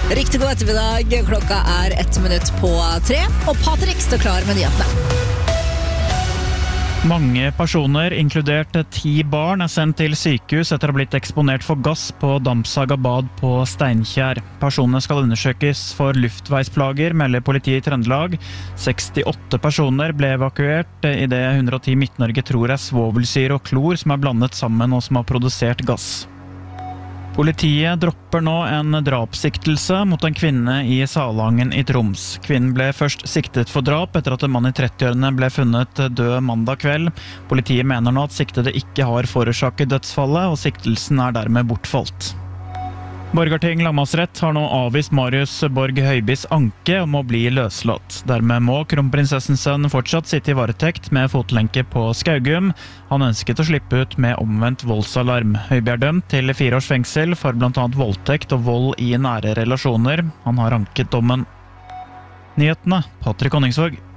Riktig god ettermiddag, klokka 1:01, og Patrick står klar med nyhetene. Mange personer, inkludert 10 barn, sendt til sykehus etter å ha blitt eksponert for gass på Damsaga bad på Steinkjer. Personene skal undersøkes for luftveisplager, melder politiet i Trøndelag. 68 personer ble evakuert i det 110 Midt-Norge tror svovelsyre og klor som blandet sammen og som har produsert gass. Politiet dropper nå en drapssiktelse mot en kvinne i Salangen i Troms. Kvinnen ble først siktet for drap etter at en mann i 30-årene ble funnet død mandag kveld. Politiet mener nå at siktede ikke har forårsaket dødsfallet, og siktelsen dermed bortfalt. Borgarting lagmannsrett har nå avvist Marius Borg Høibys anke om å bli løslatt. Dermed må kronprinsessens sønn fortsatt sitte i varetekt med fotlenke på Skaugum. Han ønsket å slippe ut med omvendt voldsalarm. Høiby dømt til 4 års fengsel for blant annet voldtekt og vold i nære relasjoner. Han har anket dommen. Nyhetene, Patrick Honningsvåg.